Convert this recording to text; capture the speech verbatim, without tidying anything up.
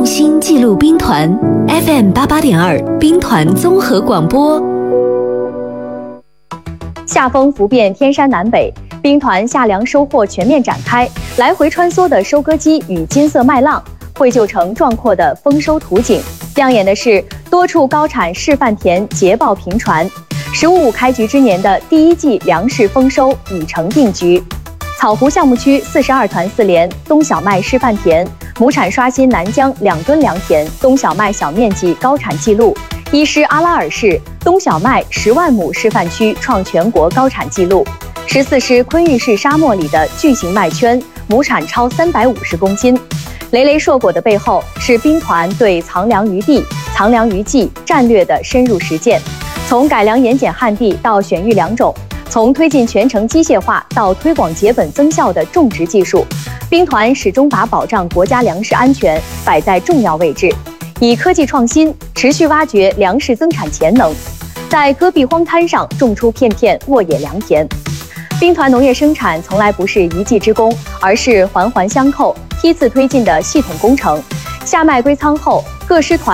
用心记录兵团 F M 八八点二兵团综合广播。 夏风拂遍天山南北，兵团夏粮收获全面展开，来回穿梭的收割机与金色麦浪绘就成壮阔的丰收图景。亮眼的是，多处高产示范田捷报频传。十五五开局之年的第一季粮食丰收已成定局。草湖项目区四十二团四连冬小麦示范田，亩产刷新南疆两吨良田冬小麦小面积高产纪录。伊施阿拉尔市冬小麦十万亩示范区创全国高产纪录。十四师昆玉市沙漠里的巨型麦圈，亩产超三百五十公斤。累累硕果的背后，是兵团对藏粮于地、藏粮于技战略的深入实践。从改良盐碱旱地到选育良种，从推进全程机械化到推广节本增效的种植技术，兵团始终把保障国家粮食安全摆在重要位置，以科技创新持续挖掘粮食增产潜能，在戈壁荒滩上种出片片沃野良田。兵团农业生产从来不是一技之功，而是环环相扣、梯次推进的系统工程。夏麦归仓后，各师团